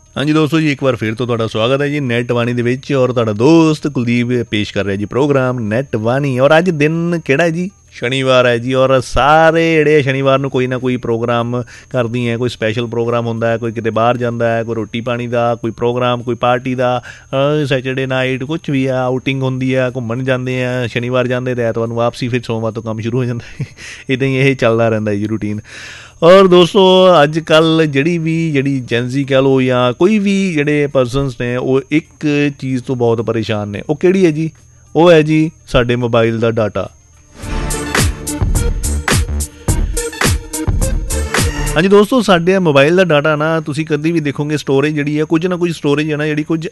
हाँ जी दोस्तों जी, एक बार फिर तो तुहाडा स्वागत है जी नैट वाणी दे विच और तुहाडा दोस्त कुलदीप पेश कर रहा जी प्रोग्राम नैट वाणी। और अज दिन किहड़ा है जी? शनिवार है जी। और सारे जिहड़े शनिवार नूं कोई ना कोई प्रोग्राम करदी हैं, कोई स्पैशल प्रोग्राम हुंदा है, कोई किते बाहर जांदा है, कोई रोटी पानी दा कोई प्रोग्राम, कोई पार्टी दा, सैटरडे नाइट कुछ भी है, आउटिंग हुंदी है, घुम्मण जांदे हैं, शनिवार जांदे ते ऐतवार नूं वापसी, फिर सोमवार तो काम शुरू हो जांदा है। इदां ही ये चलदा रहिंदा जी रूटीन। और दोस्तों अजकल ਜਿਹੜੀ ਜੈਨਜ਼ੀ कह लो या कोई भी ਜਿਹੜੇ ਪਰਸਨਸ ਨੇ ਉਹ ਇੱਕ ਚੀਜ਼ ਤੋਂ ਬਹੁਤ ਪਰੇਸ਼ਾਨ ਨੇ। ਉਹ ਕਿਹੜੀ ਹੈ ਜੀ? ਉਹ ਹੈ ਜੀ ਸਾਡੇ ਮੋਬਾਈਲ ਦਾ ਡਾਟਾ। हाँ जी दोस्तों, साढ़े मोबाइल का डाटा ना तुसी कभी भी देखोगे स्टोरेज जी है कुछ ना कुछ स्टोरेज है ना जी कुछ